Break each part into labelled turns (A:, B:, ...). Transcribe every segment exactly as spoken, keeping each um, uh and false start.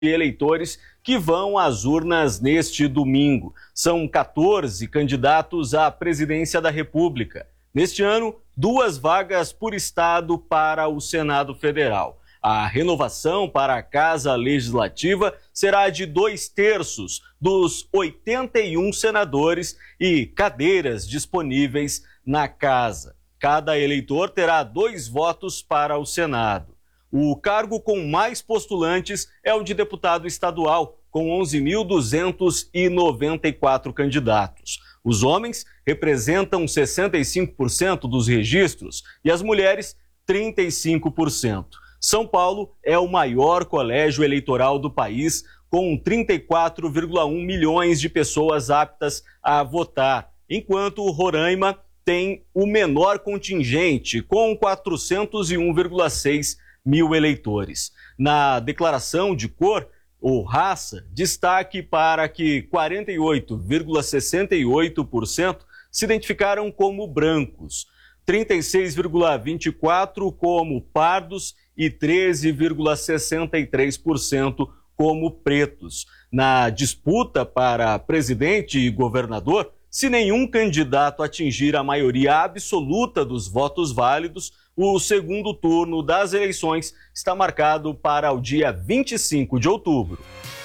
A: eleitores que vão às urnas neste domingo. São quatorze candidatos à presidência da República. Neste ano, duas vagas por estado para o Senado Federal. A renovação para a Casa Legislativa será de dois terços dos oitenta e um senadores e cadeiras disponíveis na Casa. Cada eleitor terá dois votos para o Senado. O cargo com mais postulantes é o de deputado estadual, com onze mil duzentos e noventa e quatro candidatos. Os homens representam sessenta e cinco por cento dos registros e as mulheres trinta e cinco por cento. São Paulo é o maior colégio eleitoral do país, com trinta e quatro vírgula um milhões de pessoas aptas a votar, enquanto Roraima tem o menor contingente, com quatrocentos e um vírgula seis mil eleitores. Na declaração de cor ou raça, destaque para que quarenta e oito vírgula sessenta e oito por cento se identificaram como brancos, trinta e seis vírgula vinte e quatro por cento como pardos e treze vírgula sessenta e três por cento como pretos. Na disputa para presidente e governador, se nenhum candidato atingir a maioria absoluta dos votos válidos, o segundo turno das eleições está marcado para o dia vinte e cinco de outubro.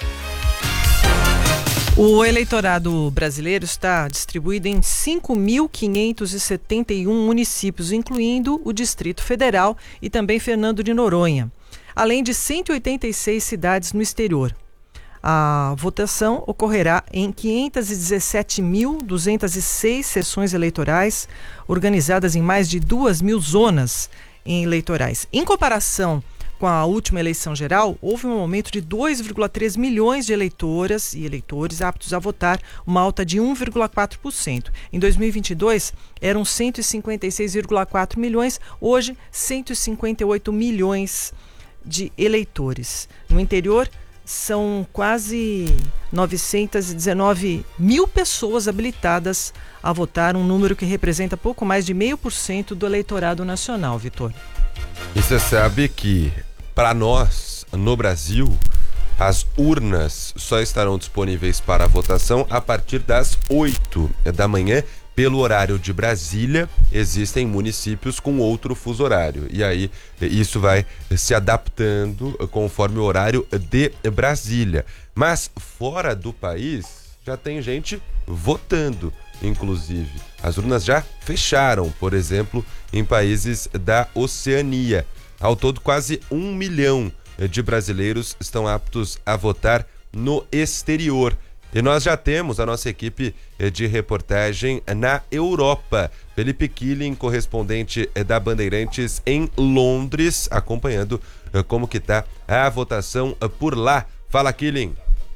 B: O eleitorado brasileiro está distribuído em cinco mil quinhentos e setenta e um municípios, incluindo o Distrito Federal e também Fernando de Noronha, além de cento e oitenta e seis cidades no exterior. A votação ocorrerá em quinhentas e dezessete mil duzentas e seis sessões eleitorais, organizadas em mais de duas mil zonas eleitorais. Em comparação com a última eleição geral, houve um aumento de dois vírgula três milhões de eleitoras e eleitores aptos a votar, uma alta de um vírgula quatro por cento. Em dois mil e vinte e dois, eram cento e cinquenta e seis vírgula quatro milhões, hoje cento e cinquenta e oito milhões de eleitores. No interior, são quase novecentas e dezenove mil pessoas habilitadas a votar, um número que representa pouco mais de meio por cento do eleitorado nacional, Vitor.
C: E você sabe que, para nós, no Brasil, as urnas só estarão disponíveis para votação a partir das oito da manhã, pelo horário de Brasília. Existem municípios com outro fuso horário, e aí isso vai se adaptando conforme o horário de Brasília. Mas fora do país já tem gente votando, inclusive. As urnas já fecharam, por exemplo, em países da Oceania. Ao todo, quase um milhão de brasileiros estão aptos a votar no exterior. E nós já temos a nossa equipe de reportagem na Europa. Felipe Killing, correspondente da Bandeirantes em Londres, acompanhando como que está a votação por lá. Fala, Killing.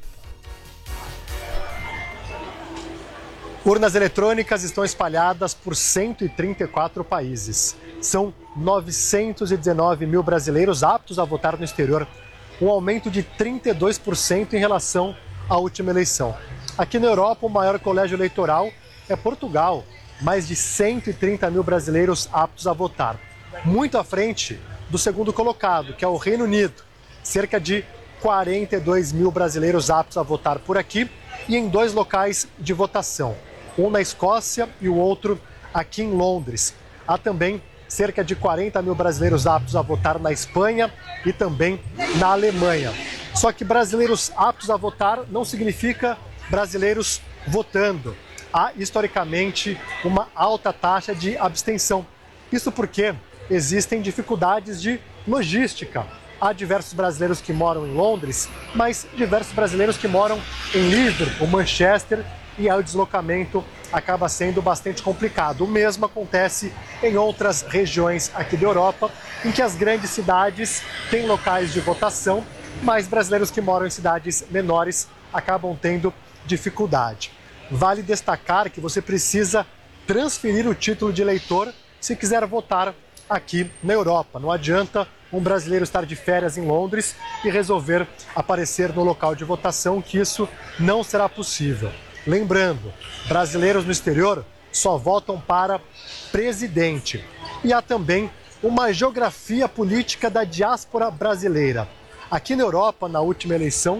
D: Urnas eletrônicas estão espalhadas por cento e trinta e quatro países. São novecentos e dezenove mil brasileiros aptos a votar no exterior, um aumento de trinta e dois por cento em relação à última eleição. Aqui na Europa, o maior colégio eleitoral é Portugal, mais de cento e trinta mil brasileiros aptos a votar. Muito à frente do segundo colocado, que é o Reino Unido, cerca de quarenta e dois mil brasileiros aptos a votar por aqui e em dois locais de votação, um na Escócia e o outro aqui em Londres. Há também cerca de quarenta mil brasileiros aptos a votar na Espanha e também na Alemanha. Só que brasileiros aptos a votar não significa brasileiros votando. Há, historicamente, uma alta taxa de abstenção. Isso porque existem dificuldades de logística. Há diversos brasileiros que moram em Londres, mas diversos brasileiros que moram em Liverpool, Manchester, e aí o deslocamento acaba sendo bastante complicado. O mesmo acontece em outras regiões aqui da Europa, em que as grandes cidades têm locais de votação, mas brasileiros que moram em cidades menores acabam tendo dificuldade. Vale destacar que você precisa transferir o título de eleitor se quiser votar aqui na Europa. Não adianta um brasileiro estar de férias em Londres e resolver aparecer no local de votação, que isso não será possível. Lembrando, brasileiros no exterior só votam para presidente. E há também uma geografia política da diáspora brasileira. Aqui na Europa, na última eleição,